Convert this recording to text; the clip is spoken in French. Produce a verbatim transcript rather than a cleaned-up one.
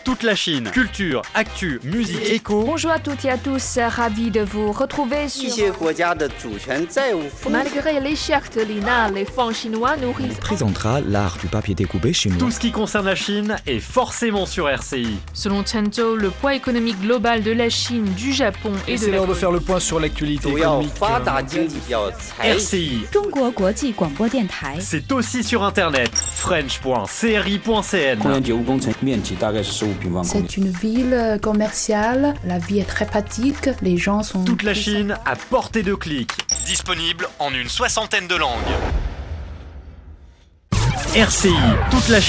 Toute la Chine, culture, actu, musique, éco. Bonjour à toutes et à tous, ravi de vous retrouver sur... Malgré l'échec de l'I N A, les fonds chinois nourrissent... présentera l'art du papier découpé chinois. Tout ce qui concerne la Chine est forcément sur R C I. Selon Chenzhou, le poids économique global de la Chine, du Japon et, et de c'est la... l'heure de faire le point sur l'actualité économique. R C I. C'est aussi sur internet. french point c r i point c n. C'est une ville commerciale, la vie est très pratique, les gens sont... Toute la Chine à portée de clic. Disponible en une soixantaine de langues. R C I, toute la Chine.